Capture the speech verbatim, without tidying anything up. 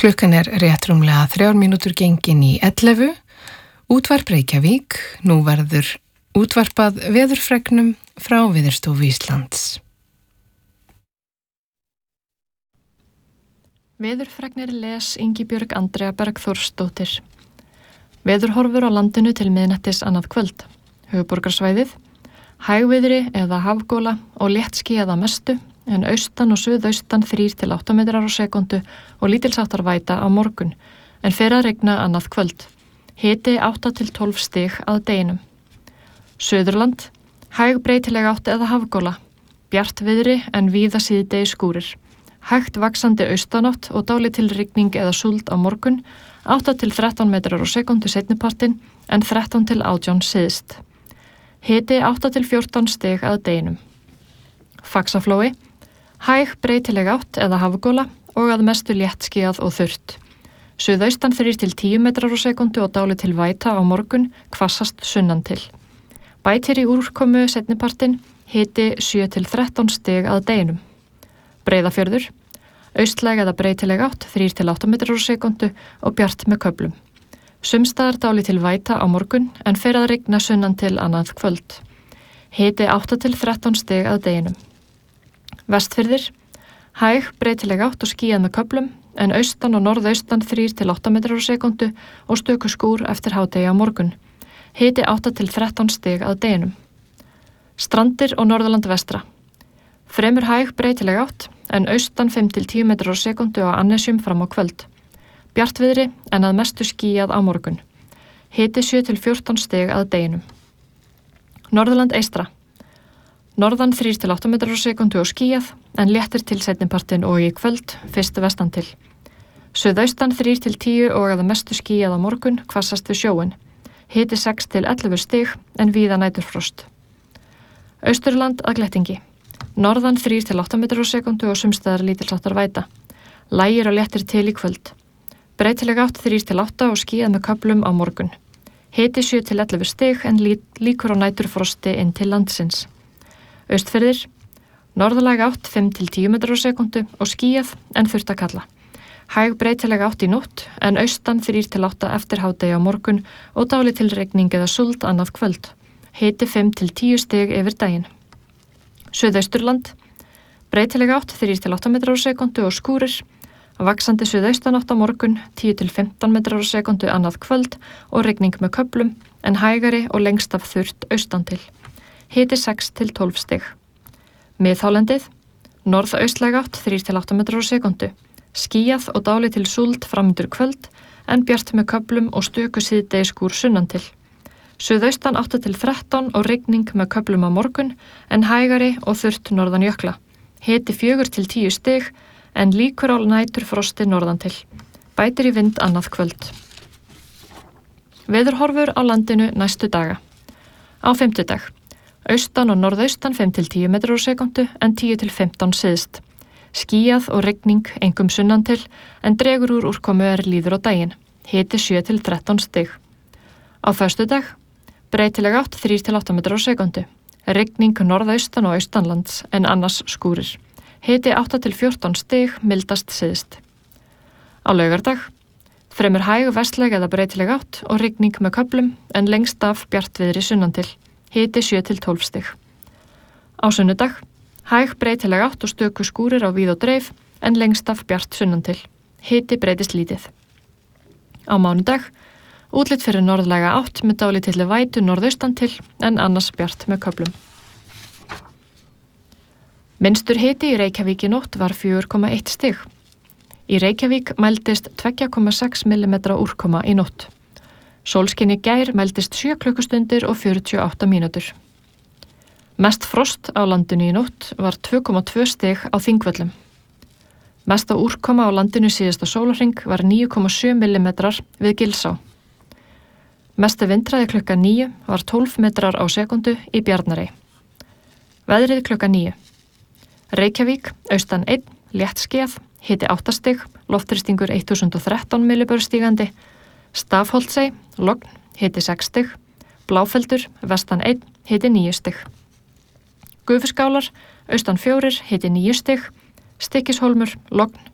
Klukkan er rétt rúmlega þrjár mínútur gengin í ellefu. Útvarp Reykjavík. Nú verður útvarpað veðurfregnum frá Veðurstofu Íslands. Veðurfregnir les Ingibjörg Andrea Bergþórsdóttir. Veðurhorfur á landinu til miðnættis annað kvöld. Höfuðborgarsvæðið, hægviðri eða hafgóla og léttskýjað að mestu, en austan og suðaustan þrír til átta metrar á sekúndu og lítilsháttar væta á morgun, en fer að rigna annað kvöld. Hiti átta til tólf stig að deginum. Suðurland, hæg breytileg átt eða hafgóla, bjart viðri en víða síðdegi skúrir. Hægt vaxandi austanátt og dálítil rigning eða súld á morgun, átta til þrettán metrar á sekúndu seinnipartinn en þrettán til átján syðst. Hiti átta til fjórtán stig að deginum. Faxaflói, hæg breytileg átt eða hafgóla og að mestu léttskýjað og þurrt. Suðaustan þrír til tíu metrar á sekúndu og dálítil væta á morgun, hvassast sunnan til. Bætir í úrkomu seinnipartinn, hiti sjö til þrettán stig að deginum. Breiðafjörður, austlæg eða breytileg átt þrír til átta metrar á sekúndu og bjart með köflum. Sumstaðar dálítil væta á morgun en fer að rigna sunnan til annað kvöld. Hiti átta til þrettán stig að deginum. Vestfirðir, hæg breytileg átt og skýjað með köflum en austan og norðaustan þrír til átta metrar á sekúndu og stöku skúr eftir hádegi á morgun. Hiti átta til þrettán stig að deginum. Strandir og Norðurland vestra. Fremur hæg breytileg átt en austan fimm til tíu metrar á sekúndu á Annesjum fram á kvöld. Bjartviðri en að mestu skýjað á morgun. Hiti sjö til fjórtán stig að deginum. Norðurland eystra. Norðan þrír til átta metrar á sekúndu og skýjað en léttir til seinnipartinn og í kvöld fyrst vestan til. Suðaustan þrír til tíu og að mestu skýjað á morgun, hvassast við sjóinn. Hiti sex til ellefu stig en víða næturfrost. Austurland að glettingi. Norðan þrír til átta metrar á sekúndu og sumstaðar lítilsháttar væta. Lægir og léttir til í kvöld. Breytileg átt þrír til átta og skýjað með köflum á morgun. Hiti sjö til ellefu stig en lí, líkur á næturfrosti inn til landsins. Austfirðir, norðalæg átt fimm til tíu metrar á sekúndu og skýjað en þurrt að kalla. Hæg breytileg átt í nótt en austan þrír til átta eftir hádegi á morgun og dálítil rigning eða súld annað kvöld. Hiti fimm til tíu stig yfir daginn. Suðausturland, breytileg átt þrír til átta metrar á sekúndu og skúrir. Vaxandi suðaustanátt á morgun, tíu til fimmtán metrar á sekúndu annað kvöld og rigning með köflum en hægari og lengst af þurrt austan til. Hiti sex til tólf stig. Miðhálendið, norðaustlæg átt þrír til átta metrar á sekúndu. Skýjað og dálítil súld framundur kvöld en bjart með köflum og stöku síðdegi skúr sunnan til. Suðaustan átta til þrettán og rigning með köflum á morgun en hægari og þurrt norðan jökla. Hiti fjögur til tíu stig en líkur á næturfrosti norðan til. Bætir í vind annað kvöld. Veðurhorfur á landinu næstu daga. Á fimmtudag. Austan og norðaustan fimm til tíu metrar á sekúndu en tíu til fimmtán syðst. Skýjað og rigning einkum sunnan til en dregur úr úrkomu er líður á daginn. Hiti sjö til þrettán stig. Á föstudag. Breytileg átt þrír til átta metrar á sekúndu. Rigning norðaustan og austanlands en annars skúrir. Hiti átta til fjórtán stig, mildast syðst. Á laugardag, fremur hæg vestlæg eða breytileg átt og rigning með köflum en lengst af bjartviðri sunnan til. Hiti sjö til tólf stig. Á sunnudag, hæg breytileg átt og stöku skúrir á víð og dreif en lengst af bjart sunnan til. Hiti breytist lítið. Á mánudag, útlit fyrir norðlæga átt með dálítilli vætu norðaustan til en annars bjart með köflum. Minnstur hiti í Reykjavík í nótt var fjögur komma eitt stig. Í Reykjavík mældist tvö komma sex millimetra úrkoma í nótt. Sólskin í gær mældist sjö klukkustundir og fjörutíu og átta mínútur. Mest frost á landinu í nótt var tvö komma tvö stig á Þingvöllum. Mesta úrkoma á landinu síðasta sólarhring var níu komma sjö millimetrar við Gilsá. Mesta vindhraði klukkan níu var tólf metrar á sekúndu í Bjarnarey. Veðrið klukkan níu. Reykjavík, austan einn, léttskýjað, hiti átta stig, loftþrýstingur þúsund og þrettán millibör stígandi, Stafholtsey, logn, hiti sex stig, Bláfeldur, vestan einn, hiti níu stig. Gufuskálar, austan fjórir, hiti níu stig, Stykkishólmur, logn,